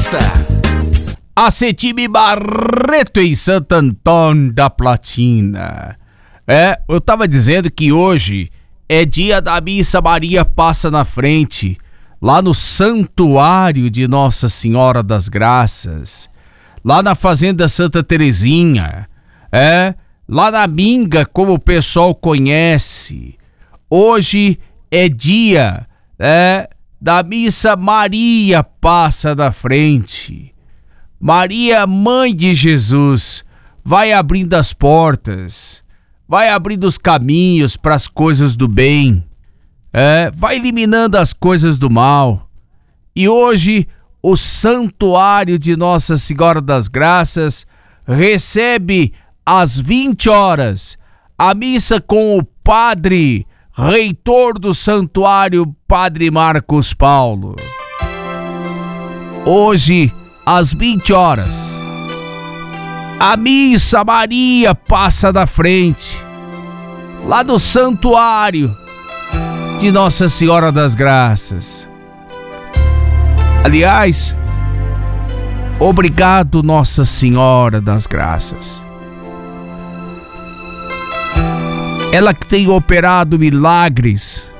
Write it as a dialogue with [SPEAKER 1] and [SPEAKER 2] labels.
[SPEAKER 1] festa. A Cetime Barreto em Santo Antônio da Platina. Eu tava dizendo que hoje é dia da missa Maria Passa na Frente, lá no Santuário de Nossa Senhora das Graças, lá na Fazenda Santa Terezinha, lá na Minga, como o pessoal conhece. Hoje é dia da missa Maria Passa na Frente. Maria, mãe de Jesus, vai abrindo as portas, vai abrindo os caminhos para as coisas do bem, vai eliminando as coisas do mal. E hoje o Santuário de Nossa Senhora das Graças recebe às 20 horas a missa com o padre reitor do santuário, Padre Marcos Paulo. Hoje, às 20 horas, a missa Maria Passa na Frente, lá no Santuário de Nossa Senhora das Graças. Aliás, obrigado, Nossa Senhora das Graças. Ela que tem operado milagres